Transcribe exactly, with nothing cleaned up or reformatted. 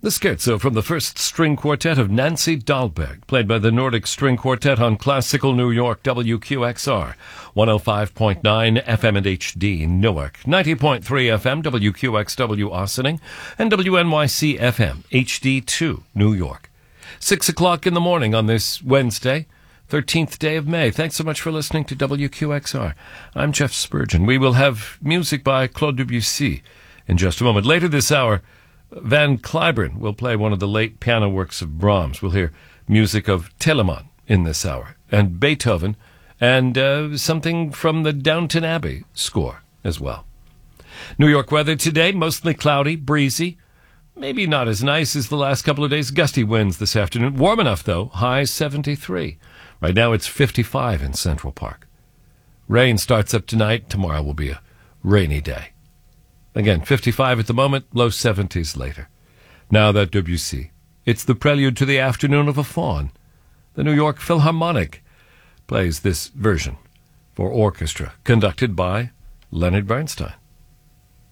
The scherzo from the first string quartet of Nancy Dahlberg, played by the Nordic String Quartet on Classical New York W Q X R, one oh five point nine F M and H D Newark, ninety point three F M W Q X W Ossining, and W N Y C F M H D two New York. Six o'clock in the morning on this Wednesday, thirteenth day of May. Thanks so much for listening to W Q X R. I'm Jeff Spurgeon. We will have music by Claude Debussy in just a moment. Later this hour, Van Cliburn will play one of the late piano works of Brahms. We'll hear music of Telemann in this hour, and Beethoven, and uh, something from the Downton Abbey score as well. New York weather today, mostly cloudy, breezy. Maybe not as nice as the last couple of days. Gusty winds this afternoon. Warm enough, though. High seventy-three. Right now it's fifty-five in Central Park. Rain starts up tonight. Tomorrow will be a rainy day. Again, fifty-five at the moment, low seventies later. Now that Debussy. It's the prelude to the Afternoon of a Faun. The New York Philharmonic plays this version for orchestra, conducted by Leonard Bernstein.